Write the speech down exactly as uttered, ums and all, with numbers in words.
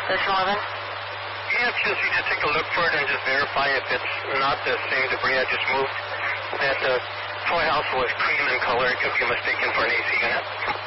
Section eleven? Yeah, just you just take a look for it and just verify if it's not the same debris I just moved. That the toy house was cream in color. It could be mistaken for an A C unit.